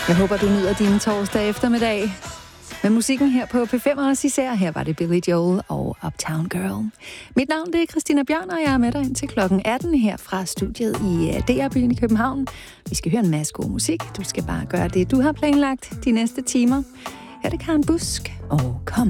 Jeg håber, du nyder din torsdag eftermiddag. Med musikken her på P5 også især. Her var det Billy Joel og Uptown Girl. Mit navn det er Christina Bjørn, og jeg er med dig indtil klokken 18 her fra studiet i DR-byen i København. Vi skal høre en masse god musik. Du skal bare gøre det, du har planlagt de næste timer. Her er det Karen Busk og Kom.